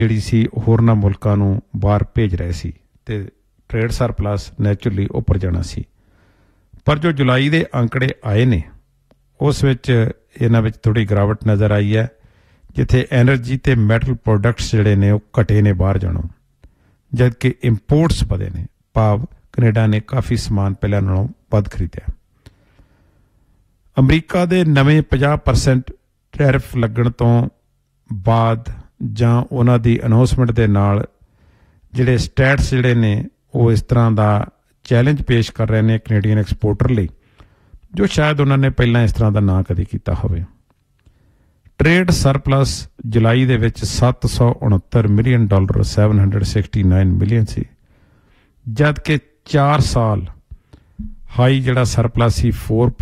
ਜਿਹੜੀ ਸੀ ਹੋਰਨਾਂ ਮੁਲਕਾਂ ਨੂੰ ਬਾਹਰ ਭੇਜ ਰਹੇ ਸੀ ਅਤੇ ਟ੍ਰੇਡ ਸਰਪਲਸ ਨੈਚੁਰਲੀ ਉੱਪਰ ਜਾਣਾ ਸੀ। ਪਰ ਜੋ ਜੁਲਾਈ ਦੇ ਅੰਕੜੇ ਆਏ ਨੇ ਉਸ ਵਿੱਚ ਇਹਨਾਂ ਵਿੱਚ ਥੋੜ੍ਹੀ ਗਿਰਾਵਟ ਨਜ਼ਰ ਆਈ ਹੈ, ਜਿੱਥੇ ਐਨਰਜੀ ਅਤੇ ਮੈਟਲ ਪ੍ਰੋਡਕਟਸ ਜਿਹੜੇ ਨੇ ਉਹ ਘਟੇ ਨੇ ਬਾਹਰ ਜਾਣੋਂ, ਜਦ ਕਿ ਇੰਪੋਰਟਸ ਵਧੇ ਨੇ। ਭਾਵ ਕੈਨੇਡਾ ਨੇ ਕਾਫੀ ਸਮਾਨ ਪਹਿਲਾਂ ਨਾਲੋਂ ਵੱਧ ਖਰੀਦਿਆ। ਅਮਰੀਕਾ ਦੇ ਨਵੇਂ 50% ਟੈਰਿਫ ਲੱਗਣ ਤੋਂ ਬਾਅਦ ਜਾਂ ਉਹਨਾਂ ਦੀ ਅਨਾਊਂਸਮੈਂਟ ਦੇ ਨਾਲ ਜਿਹੜੇ ਸਟੈਟਸ ਜਿਹੜੇ ਨੇ ਉਹ ਇਸ ਤਰ੍ਹਾਂ ਦਾ ਚੈਲੰਜ ਪੇਸ਼ ਕਰ ਰਹੇ ਨੇ ਕੈਨੇਡੀਅਨ ਐਕਸਪੋਰਟਰ ਲਈ, ਜੋ ਸ਼ਾਇਦ ਉਹਨਾਂ ਨੇ ਪਹਿਲਾਂ ਇਸ ਤਰ੍ਹਾਂ ਦਾ ਨਾ ਕਦੇ ਕੀਤਾ ਹੋਵੇ। ਟ੍ਰੇਡ ਸਰਪਲਸ ਜੁਲਾਈ ਦੇ ਵਿੱਚ $769 ਮਿਲੀਅਨ 769 ਮਿਲੀਅਨ ਸੀ, ਜਦ ਕਿ 4 ਸਾਲ ਹਾਈ ਜਿਹੜਾ ਸਰਪਲਸ ਸੀ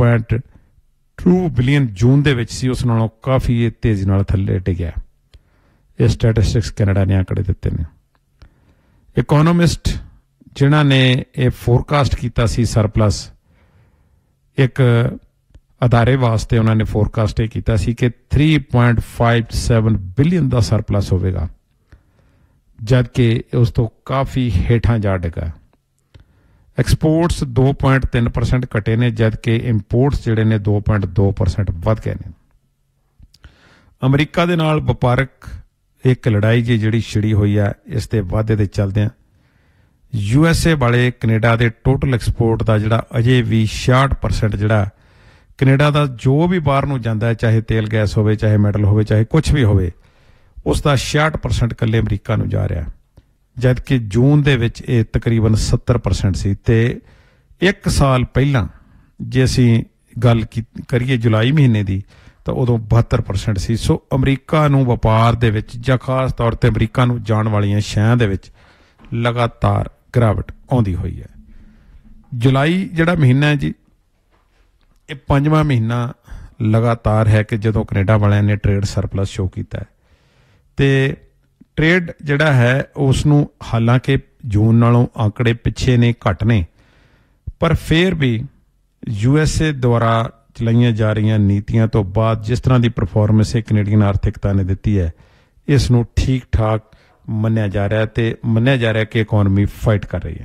4.2 ਬਿਲੀਅਨ ਜੂਨ ਦੇ ਵਿੱਚ ਸੀ, ਉਸ ਨਾਲੋਂ ਕਾਫੀ ਇਹ ਤੇਜ਼ੀ ਨਾਲ ਥੱਲੇ ਡਿੱਗਿਆ। ਇਹ ਸਟੈਟਿਸਟਿਕਸ ਕੈਨੇਡਾ ਨੇ ਆંકੜੇ ਦਿੱਤੇ ਨੇ। ਇਕੋਨੋਮਿਸਟ ਜਿਨ੍ਹਾਂ ਨੇ ਇਹ ਫੋਰਕਾਸਟ ਕੀਤਾ ਸੀ ਸਰਪਲਸ, ਇੱਕ ਅਦਾਰੇ ਵਾਸਤੇ ਉਹਨਾਂ ਨੇ ਫੋਰਕਾਸਟ ਇਹ ਕੀਤਾ ਸੀ ਕਿ 3.57 ਬਿਲੀਅਨ ਦਾ ਸਰਪਲਸ ਹੋਵੇਗਾ, ਜਦ ਕਿ ਉਸ ਤੋਂ ਕਾਫੀ ਹੇਠਾਂ ਜਾ ਡਿੱਗਾ। ਐਕਸਪੋਰਟਸ 2.3% ਘਟੇ ਨੇ, ਜਦ ਕਿ ਇੰਪੋਰਟਸ ਜਿਹੜੇ ਨੇ 2.2% ਵੱਧ ਗਏ ਨੇ। ਅਮਰੀਕਾ ਦੇ ਨਾਲ ਵਪਾਰਕ ਇੱਕ ਲੜਾਈ ਜਿਹੜੀ ਛਿੜੀ ਹੋਈ ਹੈ, ਇਸ ਦੇ ਵਾਧੇ ਦੇ ਚਲਦਿਆਂ USA ਵਾਲੇ ਕੈਨੇਡਾ ਦੇ ਟੋਟਲ ਐਕਸਪੋਰਟ ਦਾ ਜਿਹੜਾ ਅਜੇ ਵੀ 66% ਜਿਹੜਾ ਕੈਨੇਡਾ ਦਾ ਜੋ ਵੀ ਬਾਹਰ ਨੂੰ ਜਾਂਦਾ ਹੈ, ਚਾਹੇ ਤੇਲ ਗੈਸ ਹੋਵੇ, ਚਾਹੇ ਮੈਟਲ ਹੋਵੇ, ਚਾਹੇ ਕੁਛ ਵੀ ਹੋਵੇ, ਉਸ ਦਾ 66% ਇਕੱਲੇ ਅਮਰੀਕਾ ਨੂੰ ਜਾ ਰਿਹਾ, ਜਦ ਕਿ ਜੂਨ ਦੇ ਵਿੱਚ ਇਹ ਤਕਰੀਬਨ 70% ਸੀ। ਅਤੇ ਇੱਕ ਸਾਲ ਪਹਿਲਾਂ ਜੇ ਅਸੀਂ ਗੱਲ ਕਰੀਏ ਜੁਲਾਈ ਮਹੀਨੇ ਦੀ ਤਾਂ ਉਦੋਂ 72% ਸੀ। ਸੋ ਅਮਰੀਕਾ ਨੂੰ ਵਪਾਰ ਦੇ ਵਿੱਚ ਜਾਂ ਖਾਸ ਤੌਰ 'ਤੇ ਅਮਰੀਕਾ ਨੂੰ ਜਾਣ ਵਾਲੀਆਂ ਸ਼ੈਆਂ ਦੇ ਵਿੱਚ ਲਗਾਤਾਰ ਗਿਰਾਵਟ ਆਉਂਦੀ ਹੋਈ ਹੈ। ਜੁਲਾਈ ਜਿਹੜਾ ਮਹੀਨਾ ਹੈ ਜੀ, ਇਹ 5ਵਾਂ ਮਹੀਨਾ ਲਗਾਤਾਰ ਹੈ ਕਿ ਜਦੋਂ ਕੈਨੇਡਾ ਵਾਲਿਆਂ ਨੇ ਟ੍ਰੇਡ ਸਰਪਲਸ ਸ਼ੋਅ ਕੀਤਾ ਹੈ। ਅਤੇ ਟ੍ਰੇਡ ਜਿਹੜਾ ਹੈ ਉਸ ਨੂੰ ਹਾਲਾਂਕਿ ਜੂਨ ਨਾਲੋਂ ਆંકੜੇ ਪਿੱਛੇ ਨੇ, ਘੱਟ ਨੇ, ਪਰ ਫਿਰ ਵੀ USA ਦੁਆਰਾ ਚਲਾਈਆਂ ਜਾ ਰਹੀਆਂ ਨੀਤੀਆਂ ਤੋਂ ਬਾਅਦ ਜਿਸ ਤਰ੍ਹਾਂ ਦੀ ਪਰਫਾਰਮੈਂਸ ਇਹ ਕੈਨੇਡੀਅਨ ਆਰਥਿਕਤਾ ਨੇ ਦਿੱਤੀ ਹੈ, ਇਸ ਨੂੰ ਠੀਕ ਠਾਕ ਮੰਨਿਆ ਜਾ ਰਿਹਾ ਅਤੇ ਮੰਨਿਆ ਜਾ ਰਿਹਾ ਕਿ ਇਕੋਨਮੀ ਫਾਈਟ ਕਰ ਰਹੀ ਹੈ।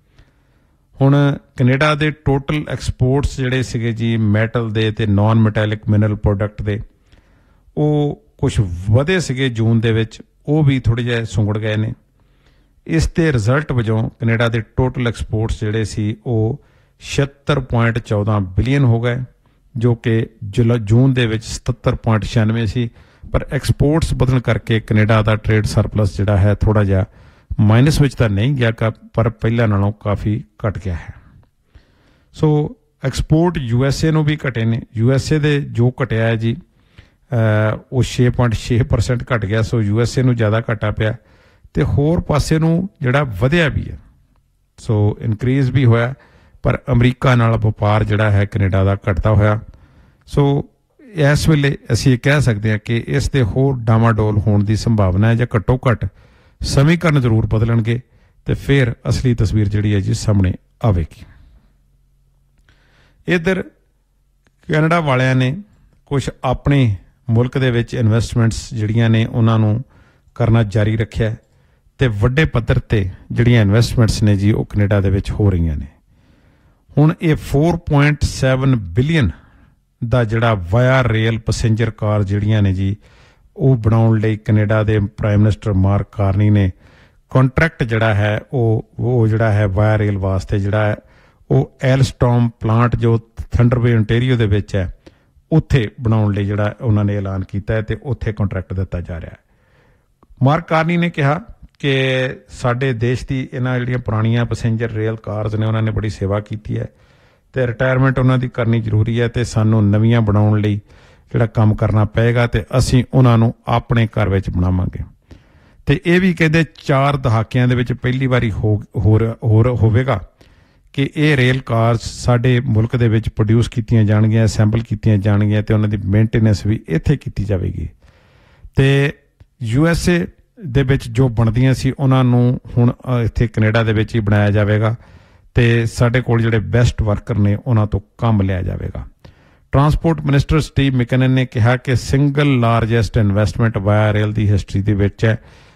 ਹੁਣ ਕੈਨੇਡਾ ਦੇ ਟੋਟਲ ਐਕਸਪੋਰਟਸ ਜਿਹੜੇ ਸੀਗੇ ਜੀ ਮੈਟਲ ਦੇ ਅਤੇ ਨਾਨ ਮੈਟੈਲਿਕ ਮਿਨਰਲ ਪ੍ਰੋਡਕਟ ਦੇ, ਉਹ ਕੁਛ ਵਧੇ ਸੀਗੇ ਜੂਨ ਦੇ ਵਿੱਚ, ਉਹ ਵੀ ਥੋੜ੍ਹੇ ਜਿਹੇ ਸੁੰਗੜ ਗਏ ਨੇ। ਇਸ ਦੇ ਰਿਜ਼ਲਟ ਵਜੋਂ ਕੈਨੇਡਾ ਦੇ ਟੋਟਲ ਐਕਸਪੋਰਟਸ ਜਿਹੜੇ ਸੀ ਉਹ 76.14 ਬਿਲੀਅਨ ਹੋ ਗਏ, ਜੋ ਕਿ ਜੂਨ ਦੇ ਵਿੱਚ 77.96 ਸੀ। ਪਰ ਐਕਸਪੋਰਟਸ ਵਧਣ ਕਰਕੇ ਕੈਨੇਡਾ ਦਾ ਟ੍ਰੇਡ ਸਰਪਲਸ ਜਿਹੜਾ ਹੈ ਥੋੜ੍ਹਾ ਜਿਹਾ ਮਾਈਨਸ ਵਿੱਚ ਤਾਂ ਨਹੀਂ ਗਿਆ, ਪਰ ਪਹਿਲਾਂ ਨਾਲੋਂ ਕਾਫੀ ਘਟ ਗਿਆ ਹੈ। ਸੋ ਐਕਸਪੋਰਟ USA ਨੂੰ ਵੀ ਘਟੇ ਨੇ। USA ਦੇ ਜੋ ਘਟਿਆ ਹੈ ਜੀ ਉਹ 6.6% ਘਟ ਗਿਆ। ਸੋ USA ਨੂੰ ਜ਼ਿਆਦਾ ਘਟਾ ਪਿਆ ਅਤੇ ਹੋਰ ਪਾਸੇ ਨੂੰ ਜਿਹੜਾ ਵਧਿਆ ਵੀ ਹੈ, ਸੋ ਇਨਕਰੀਜ਼ ਵੀ ਹੋਇਆ, ਪਰ ਅਮਰੀਕਾ ਨਾਲ ਵਪਾਰ ਜਿਹੜਾ ਹੈ ਕੈਨੇਡਾ ਦਾ ਘਟਦਾ ਹੋਇਆ। ਸੋ ਇਸ ਵੇਲੇ ਅਸੀਂ ਇਹ ਕਹਿ ਸਕਦੇ ਹਾਂ ਕਿ ਇਸ ਦੇ ਹੋਰ ਡਾਵਾਡੋਲ ਹੋਣ ਦੀ ਸੰਭਾਵਨਾ ਹੈ, ਜਾਂ ਘੱਟੋ ਘੱਟ ਸਮੀਕਰਨ ਜ਼ਰੂਰ ਬਦਲਣਗੇ ਅਤੇ ਫਿਰ ਅਸਲੀ ਤਸਵੀਰ ਜਿਹੜੀ ਹੈ ਜੀ ਸਾਹਮਣੇ ਆਵੇਗੀ। ਇੱਧਰ ਕੈਨੇਡਾ ਵਾਲਿਆਂ ਨੇ ਕੁਛ ਆਪਣੇ ਮੁਲਕ ਦੇ ਵਿੱਚ ਇਨਵੈਸਟਮੈਂਟਸ ਜਿਹੜੀਆਂ ਨੇ ਉਹਨਾਂ ਨੂੰ ਕਰਨਾ ਜਾਰੀ ਰੱਖਿਆ, ਅਤੇ ਵੱਡੇ ਪੱਧਰ 'ਤੇ ਜਿਹੜੀਆਂ ਇਨਵੈਸਟਮੈਂਟਸ ਨੇ ਜੀ ਉਹ ਕੈਨੇਡਾ ਦੇ ਵਿੱਚ ਹੋ ਰਹੀਆਂ ਨੇ। ਹੁਣ ਇਹ 4.7 ਬਿਲੀਅਨ ਦਾ ਜਿਹੜਾ ਵਾਇਆ ਰੇਲ ਪੈਸੇਂਜਰ ਕਾਰ ਜਿਹੜੀਆਂ ਨੇ ਜੀ ਉਹ ਬਣਾਉਣ ਲਈ ਕੈਨੇਡਾ ਦੇ ਪ੍ਰਾਈਮ ਮਿਨਿਸਟਰ ਮਾਰਕ ਕਾਰਨੀ ਨੇ ਕੰਟਰੈਕਟ ਜਿਹੜਾ ਹੈ ਉਹ ਜਿਹੜਾ ਹੈ ਵਾਇਆ ਰੇਲ ਵਾਸਤੇ ਜਿਹੜਾ ਹੈ ਉਹ ਐਲਸਟੋਮ ਪਲਾਂਟ ਜੋ ਥੰਡਰਬੇ ਓਨਟੇਰੀਓ ਦੇ ਵਿੱਚ ਹੈ ਉੱਥੇ ਬਣਾਉਣ ਲਈ ਜਿਹੜਾ ਉਹਨਾਂ ਨੇ ਐਲਾਨ ਕੀਤਾ ਹੈ, ਅਤੇ ਉੱਥੇ ਕੰਟਰੈਕਟ ਦਿੱਤਾ ਜਾ ਰਿਹਾ ਹੈ। ਮਾਰਕ ਕਾਰਨੀ ਨੇ ਕਿਹਾ ਕਿ ਸਾਡੇ ਦੇਸ਼ ਦੀ ਇਹਨਾਂ ਜਿਹੜੀਆਂ ਪੁਰਾਣੀਆਂ ਪੈਸੇਂਜਰ ਰੇਲ ਕਾਰਜ਼ ਨੇ ਉਹਨਾਂ ਨੇ ਬੜੀ ਸੇਵਾ ਕੀਤੀ ਹੈ, ਅਤੇ ਰਿਟਾਇਰਮੈਂਟ ਉਹਨਾਂ ਦੀ ਕਰਨੀ ਜ਼ਰੂਰੀ ਹੈ, ਅਤੇ ਸਾਨੂੰ ਨਵੀਆਂ ਬਣਾਉਣ ਲਈ ਜਿਹੜਾ ਕੰਮ ਕਰਨਾ ਪਏਗਾ, ਅਤੇ ਅਸੀਂ ਉਹਨਾਂ ਨੂੰ ਆਪਣੇ ਘਰ ਵਿੱਚ ਬਣਾਵਾਂਗੇ। ਅਤੇ ਇਹ ਵੀ ਕਹਿੰਦੇ 4 ਦਹਾਕਿਆਂ ਦੇ ਵਿੱਚ ਪਹਿਲੀ ਵਾਰੀ ਹੋਵੇਗਾ ਕਿ ਇਹ ਰੇਲ ਕਾਰਸ ਸਾਡੇ ਮੁਲਕ ਦੇ ਵਿੱਚ ਪ੍ਰੋਡਿਊਸ ਕੀਤੀਆਂ ਜਾਣਗੀਆਂ, ਅਸੈਂਬਲ ਕੀਤੀਆਂ ਜਾਣਗੀਆਂ, ਅਤੇ ਉਹਨਾਂ ਦੀ ਮੇਨਟੇਨੈਂਸ ਵੀ ਇੱਥੇ ਕੀਤੀ ਜਾਵੇਗੀ। ਅਤੇ USA ਦੇ ਵਿੱਚ ਜੋ ਬਣਦੀਆਂ ਸੀ ਉਹਨਾਂ ਨੂੰ ਹੁਣ ਇੱਥੇ ਕੈਨੇਡਾ ਦੇ ਵਿੱਚ ਹੀ ਬਣਾਇਆ ਜਾਵੇਗਾ, ਅਤੇ ਸਾਡੇ ਕੋਲ ਜਿਹੜੇ ਬੈਸਟ ਵਰਕਰ ਨੇ ਉਹਨਾਂ ਤੋਂ ਕੰਮ ਲਿਆ ਜਾਵੇਗਾ। ਟਰਾਂਸਪੋਰਟ ਮਿਨਿਸਟਰ ਸਟੀਵ ਮੈਕਨਨ ਨੇ ਕਿਹਾ ਕਿ single largest investment via rail ਦੀ ਹਿਸਟਰੀ ਦੇ ਵਿੱਚ ਹੈ,